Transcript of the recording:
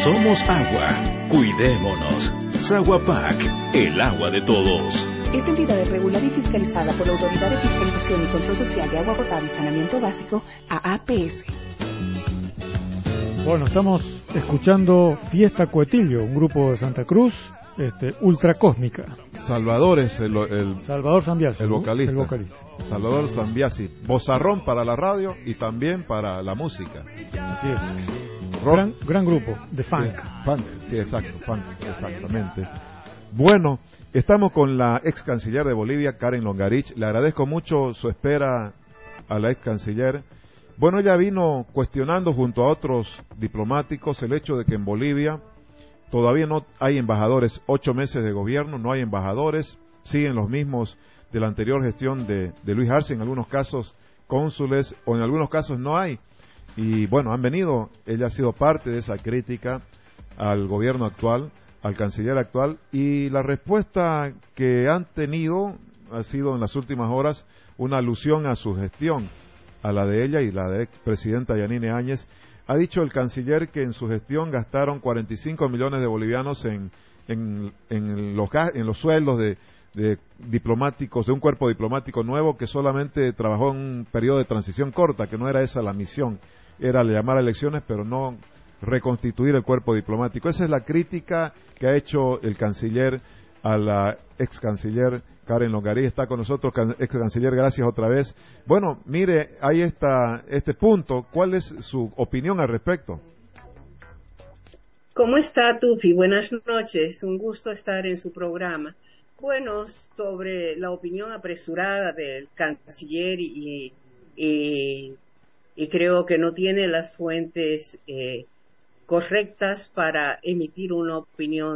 Somos agua. Cuidémonos. Saguapac, el agua de todos. Esta entidad es regulada y fiscalizada por la Autoridad de Fiscalización y Control Social de Agua Potable y Saneamiento Básico, AAPS. Bueno, estamos escuchando Fiesta Coetillo, un grupo de Santa Cruz, ultracósmica. Salvador es Salvador Zambiasi, el vocalista. El vocalista. Salvador Zambiasi, vozarrón para la radio y también para la música. Así es. Gran grupo de funk. Sí, exacto, funk, exactamente. Bueno, estamos con la ex canciller de Bolivia, Karen Longarich. Le agradezco mucho su espera a la ex canciller. Bueno, ella vino cuestionando junto a otros diplomáticos el hecho de que en Bolivia todavía no hay embajadores, 8 meses de gobierno, no hay embajadores, siguen los mismos de la anterior gestión de Luis Arce, en algunos casos cónsules o en algunos casos no hay. Y bueno, ella ha sido parte de esa crítica al gobierno actual, al canciller actual, y la respuesta que han tenido ha sido en las últimas horas una alusión a su gestión, a la de ella y la de expresidenta Yanine Áñez. Ha dicho el canciller que en su gestión gastaron 45 millones de bolivianos en los sueldos de diplomáticos, de un cuerpo diplomático nuevo que solamente trabajó en un periodo de transición corta, que no era esa la misión, era llamar a elecciones, pero no reconstituir el cuerpo diplomático. Esa es la crítica que ha hecho el canciller a la ex canciller Karen Longarich. Está con nosotros, ex canciller, gracias otra vez. Bueno, mire, ahí está este punto. ¿Cuál es su opinión al respecto? ¿Cómo está, Tufi? Buenas noches, un gusto estar en su programa. Bueno, sobre la opinión apresurada del canciller y creo que no tiene las fuentes correctas para emitir una opinión